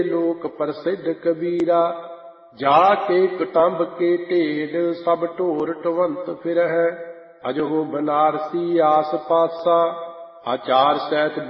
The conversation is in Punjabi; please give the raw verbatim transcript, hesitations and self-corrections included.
ਲੋਕ ਪ੍ਰਸਿੱਧ ਕਬੀਰਾ। ਜਾ ਕੇ ਕਟੰਬ ਕੇ ਢੇਡ ਸਭ ਢੋਰ ਢਵੰਤ ਫਿਰਹਿ। ਅਜਹੋ ਬਨਾਰਸੀ ਆਸ ਪਾਸਾ ਆਚਾਰ ਸਹਿਤ